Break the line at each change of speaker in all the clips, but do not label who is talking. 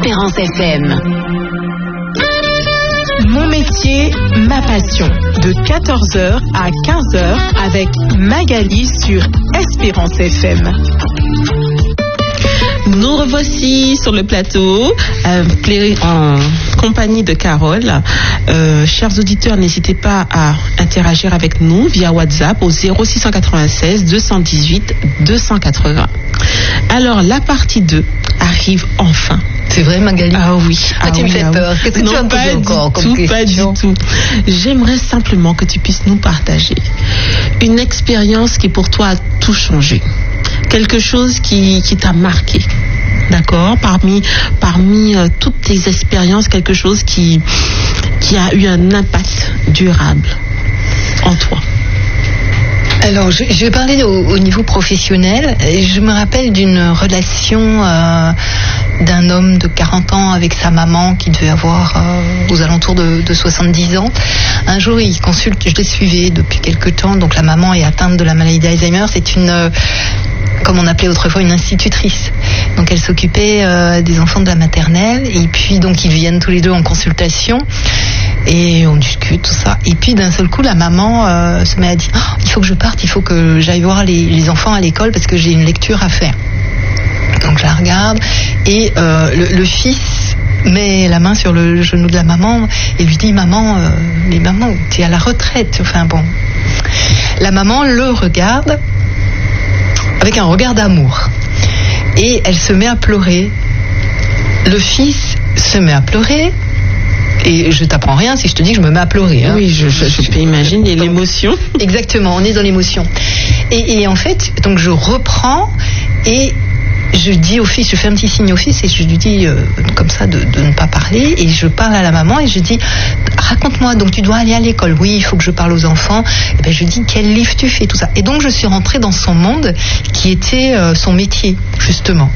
Espérance FM.
Mon métier, ma passion. De 14h à 15h avec Magali sur Espérance FM.
Nous revoici sur le plateau en compagnie de Carole. Chers auditeurs, n'hésitez pas à interagir avec nous via WhatsApp au 0696 218 280. Alors, la partie 2 arrive enfin.
C'est vrai, Magali?
Ah oui.
Tu me fais peur. Qu'est-ce que tu as posé encore comme question?
Pas du tout. J'aimerais simplement que tu puisses nous partager une expérience qui pour toi a tout changé. Quelque chose qui t'a marqué. D'accord? Parmi toutes tes expériences, quelque chose qui a eu un impact durable en toi.
Alors, je vais parler au niveau professionnel. Je me rappelle d'une relation d'un homme de 40 ans avec sa maman qui devait avoir aux alentours de 70 ans. Un jour, il consulte, je l'ai suivi depuis quelque temps, donc la maman est atteinte de la maladie d'Alzheimer. C'est une... comme on appelait autrefois une institutrice. Donc elle s'occupait des enfants de la maternelle et puis donc ils viennent tous les deux en consultation et on discute tout ça et puis d'un seul coup la maman se met à dire il faut que je parte, il faut que j'aille voir les enfants à l'école parce que j'ai une lecture à faire. Donc je la regarde et le fils met la main sur le genou de la maman et lui dit maman t'es à la retraite. Enfin bon, la maman le regarde avec un regard d'amour. Et elle se met à pleurer. Le fils se met à pleurer. Et je t'apprends rien si je te dis que je me mets à pleurer. Hein.
Oui, je peux imaginer l'émotion.
Exactement, on est dans l'émotion. Et en fait, donc je reprends et je dis au fils, je fais un petit signe au fils et je lui dis comme ça de ne pas parler et je parle à la maman et je dis raconte-moi, donc tu dois aller à l'école. Oui, il faut que je parle aux enfants. Et ben je dis quel livre tu fais, tout ça. Et donc je suis rentrée dans son monde qui était son métier justement.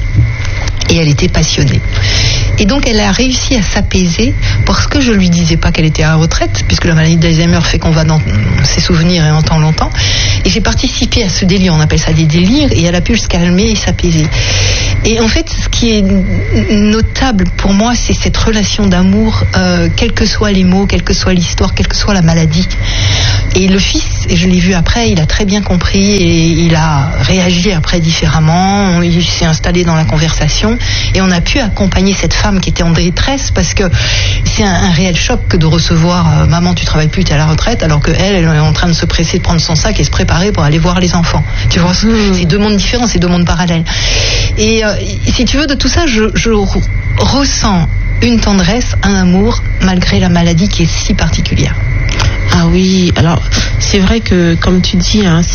Et elle était passionnée. Et donc elle a réussi à s'apaiser parce que je lui disais pas qu'elle était à la retraite, puisque la maladie d'Alzheimer fait qu'on va dans ses souvenirs et on entend longtemps. Et j'ai participé à ce délire, on appelle ça des délires, et elle a pu se calmer et s'apaiser. Et en fait, ce qui est notable pour moi, c'est cette relation d'amour, quels que soient les mots, quelle que soit l'histoire, quelle que soit la maladie. Et le fils, je l'ai vu après, il a très bien compris et il a réagi après différemment, il s'est installé dans la conversation et on a pu accompagner cette femme qui était en détresse parce que c'est un réel choc que de recevoir maman tu travailles plus, tu es à la retraite, alors qu'elle est en train de se presser de prendre son sac et se préparer pour aller voir les enfants. Tu vois, c'est deux mondes différents, c'est deux mondes parallèles. Et si tu veux, de tout ça, je ressens une tendresse, un amour malgré la maladie qui est si particulière.
Ah oui, alors c'est vrai que comme tu dis, hein,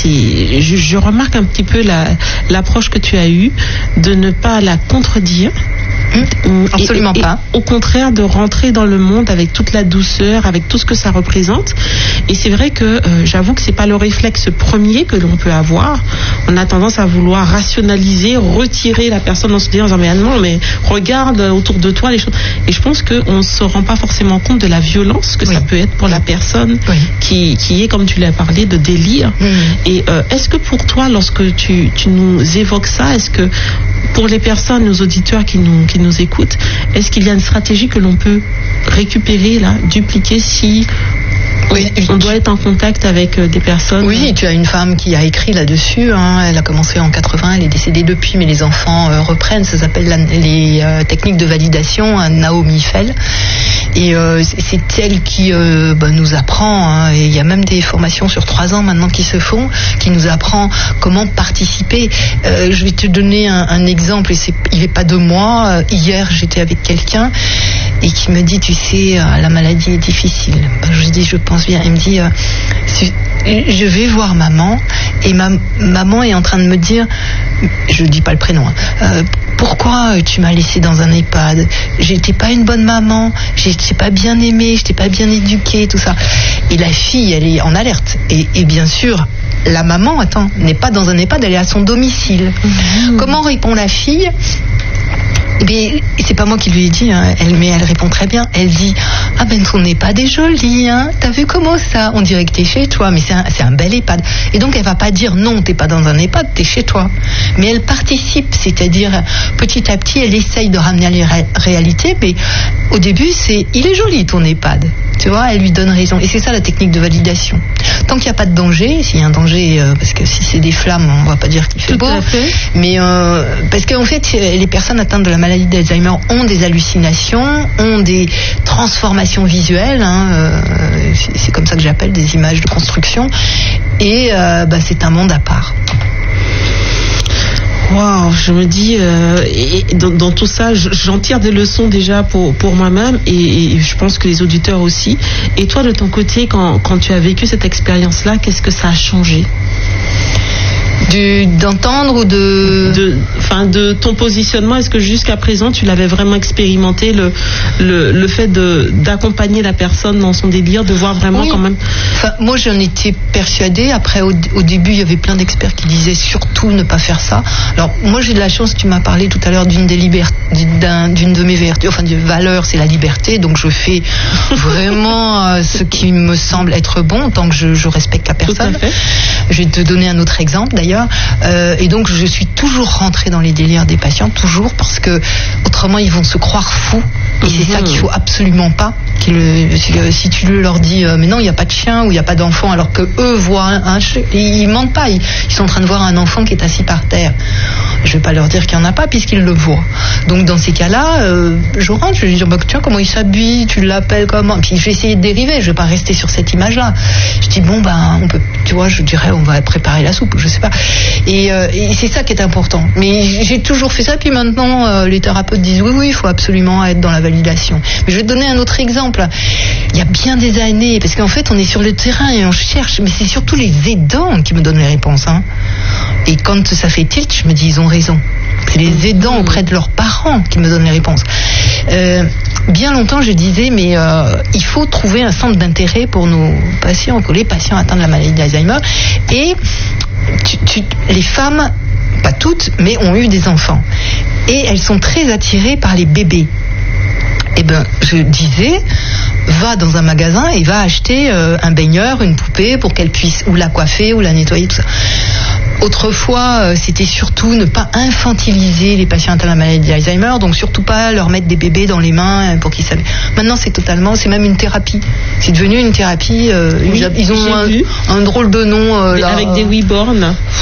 je remarque un petit peu l'approche que tu as eue de ne pas la contredire.
Absolument pas.
Au contraire, de rentrer dans le monde avec toute la douceur, avec tout ce que ça représente. Et c'est vrai que j'avoue que c'est pas le réflexe premier que l'on peut avoir. On a tendance à vouloir rationaliser, retirer la personne en se disant mais non, mais regarde autour de toi les choses. Et je pense qu'on ne se rend pas forcément compte de la violence que ça peut être pour la personne qui est, comme tu l'as parlé, de délire. Et est-ce que pour toi, lorsque tu nous évoques ça, est-ce que pour les personnes, nos auditeurs qui nous écoutent, est-ce qu'il y a une stratégie que l'on peut récupérer, là, dupliquer si on doit être en contact avec des personnes?
Oui, tu as une femme qui a écrit là-dessus, hein, elle a commencé en 80, elle est décédée depuis, mais les enfants reprennent, ça s'appelle les techniques de validation, Naomi Fell. Et c'est elle qui nous apprend, hein, et il y a même des formations sur 3 ans maintenant qui se font, qui nous apprend comment participer. Je vais te donner un exemple, et il n'est pas de moi. Hier, j'étais avec quelqu'un et qui me dit, tu sais, la maladie est difficile. Je dis, je pense bien. Il me dit, je vais voir maman, et maman est en train de me dire, je ne dis pas le prénom, pourquoi tu m'as laissé dans un EHPAD? J'étais pas une bonne maman, j'étais pas bien aimée, j'étais pas bien éduquée, tout ça. Et la fille, elle est en alerte. Et bien sûr, la maman, n'est pas dans un EHPAD, elle est à son domicile. Comment répond la fille? Mais c'est pas moi qui lui ai dit, hein. Mais elle répond très bien. Elle dit, ah ben ton EHPAD est joli, hein. T'as vu comment ça? On dirait que t'es chez toi, mais c'est un bel EHPAD. Et donc elle va pas dire non, t'es pas dans un EHPAD, t'es chez toi. Mais elle participe, c'est-à-dire petit à petit, elle essaye de ramener à la réalité. Mais au début, il est joli ton EHPAD. Tu vois, elle lui donne raison. Et c'est ça la technique de validation. Tant qu'il n'y a pas de danger, s'il y a un danger, parce que si c'est des flammes, on ne va pas dire qu'il fait beau. Mais parce qu'en fait, les personnes atteintes de la maladie d'Alzheimer ont des hallucinations, ont des transformations visuelles. Hein, c'est comme ça que j'appelle des images de construction. Et c'est un monde à part.
Waouh, je me dis, et dans tout ça, j'en tire des leçons déjà pour moi-même et je pense que les auditeurs aussi. Et toi, de ton côté, quand tu as vécu cette expérience-là, qu'est-ce que ça a changé ?
D'entendre ou
de ton positionnement, est-ce que jusqu'à présent tu l'avais vraiment expérimenté, le fait d'accompagner la personne dans son délire, de voir vraiment quand même.
Enfin, moi j'en étais persuadée. Après au début il y avait plein d'experts qui disaient surtout ne pas faire ça. Alors moi j'ai de la chance, tu m'as parlé tout à l'heure d'une de mes vertus, enfin de valeurs, c'est la liberté, donc je fais vraiment ce qui me semble être bon tant que je respecte la personne.
Tout à fait.
Je vais te donner un autre exemple d'ailleurs. Et donc je suis toujours rentrée dans les délires des patients, toujours, parce que autrement ils vont se croire fous. Et c'est ça qu'il faut absolument pas. Si tu leur dis mais non, il n'y a pas de chien ou il n'y a pas d'enfant, alors que eux voient un chien, ils mentent pas. Ils sont en train de voir un enfant qui est assis par terre. Je vais pas leur dire qu'il n'y en a pas puisqu'ils le voient. Donc dans ces cas-là, je rentre, je vais lui dire tiens, comment il s'habille, tu l'appelles comment. Puis je vais essayer de dériver. Je vais pas rester sur cette image-là. Je dis on peut, tu vois, je dirais on va préparer la soupe, je sais pas. Et c'est ça qui est important. Mais j'ai toujours fait ça. Puis maintenant, les thérapeutes disent oui, il faut absolument être dans la validation. Mais je vais te donner un autre exemple. Il y a bien des années, parce qu'en fait, on est sur le terrain et on cherche. Mais c'est surtout les aidants qui me donnent les réponses. Hein. Et quand ça fait tilt, je me dis ils ont raison. C'est les aidants auprès de leurs parents qui me donnent les réponses. Bien longtemps, je disais, mais il faut trouver un centre d'intérêt pour nos patients, pour les patients atteints de la maladie d'Alzheimer. Et les femmes, pas toutes, mais ont eu des enfants. Et elles sont très attirées par les bébés. Eh ben, je disais, va dans un magasin et va acheter un baigneur, une poupée, pour qu'elle puisse ou la coiffer ou la nettoyer, tout ça. Autrefois, c'était surtout ne pas infantiliser les patients atteints de la maladie d'Alzheimer, donc surtout pas leur mettre des bébés dans les mains pour qu'ils savent. Maintenant, c'est même une thérapie. C'est devenu une thérapie. Ils ont un drôle de nom.
Avec des Weeborn.